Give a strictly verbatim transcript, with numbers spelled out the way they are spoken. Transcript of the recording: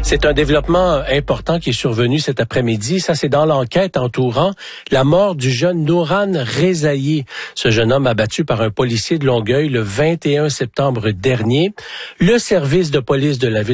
C'est un développement important qui est survenu cet après-midi. Ça, c'est dans l'enquête entourant la mort du jeune Nouran Rezaï. Ce jeune homme abattu par un policier de Longueuil le vingt et un septembre dernier. Le service de police de la ville